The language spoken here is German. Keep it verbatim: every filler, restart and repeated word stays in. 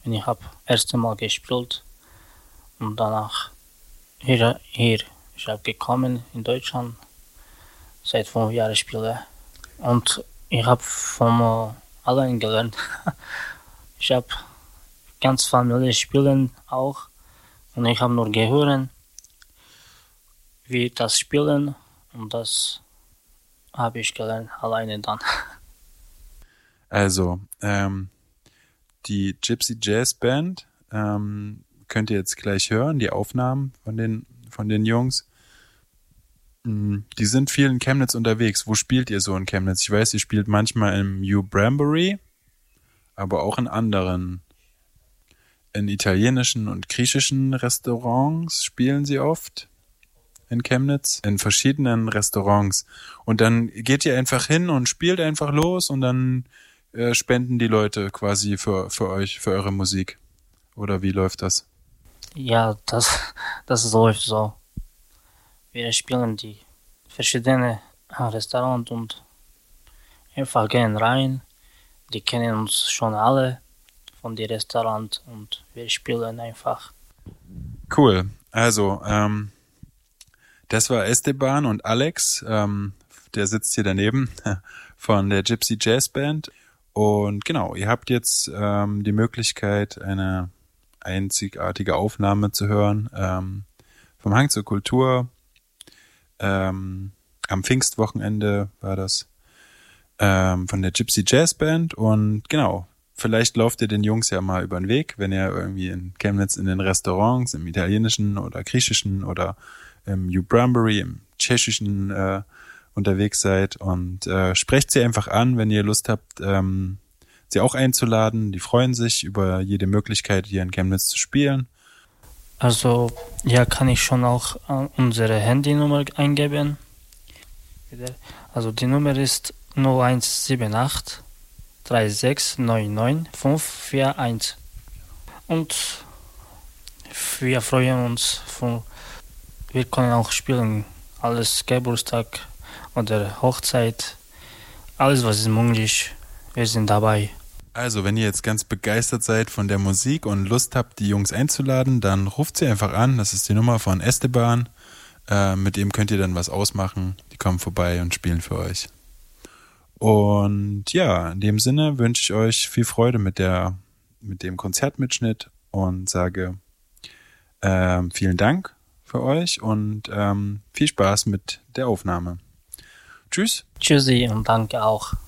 Und ich habe erste Mal gespielt und danach hier, hier ich habe gekommen in Deutschland, seit fünf Jahren spiele. Und ich habe von äh, allen gelernt. Ich habe ganz Familie spielen auch und ich habe nur gehört, wie das spielen und das habe ich gelernt alleine dann. Also, ähm, die Gypsy Jazz Band ähm, könnt ihr jetzt gleich hören, die Aufnahmen von den, von den Jungs. Die sind viel in Chemnitz unterwegs. Wo spielt ihr so in Chemnitz? Ich weiß, ihr spielt manchmal im New Brambury, aber auch in anderen. In italienischen und griechischen Restaurants spielen sie oft in Chemnitz, in verschiedenen Restaurants. Und dann geht ihr einfach hin und spielt einfach los und dann äh, spenden die Leute quasi für, für euch, für eure Musik. Oder wie läuft das? Ja, das, das läuft so. Wir spielen die verschiedenen Restaurants und einfach gehen rein. Die kennen uns schon alle von dem Restaurant und wir spielen einfach. Cool. Also, ähm, das war Esteban und Alex, ähm, der sitzt hier daneben, von der Gypsy Jazz Band. Und genau, ihr habt jetzt ähm, die Möglichkeit, eine einzigartige Aufnahme zu hören ähm, vom Hang zur Kultur. Ähm, am Pfingstwochenende war das ähm, von der Gypsy Jazz Band. Und genau, vielleicht lauft ihr den Jungs ja mal über den Weg, wenn ihr irgendwie in Chemnitz in den Restaurants, im italienischen oder griechischen oder im New Brambury, im tschechischen äh, unterwegs seid und äh, sprecht sie einfach an, wenn ihr Lust habt, ähm, sie auch einzuladen. Die freuen sich über jede Möglichkeit, hier in Chemnitz zu spielen. Also, ja, kann ich schon auch äh, unsere Handynummer eingeben. Also die Nummer ist null eins sieben acht drei sechs neun neun fünf vier eins. Und wir freuen uns von, wir können auch spielen, alles Geburtstag oder Hochzeit, alles was ist möglich, wir sind dabei. Also, wenn ihr jetzt ganz begeistert seid von der Musik und Lust habt, die Jungs einzuladen, dann ruft sie einfach an. Das ist die Nummer von Esteban. Äh, mit dem könnt ihr dann was ausmachen. Die kommen vorbei und spielen für euch. Und ja, in dem Sinne wünsche ich euch viel Freude mit der, mit dem Konzertmitschnitt und sage ähm, vielen Dank für euch und ähm, viel Spaß mit der Aufnahme. Tschüss. Tschüssi und danke auch.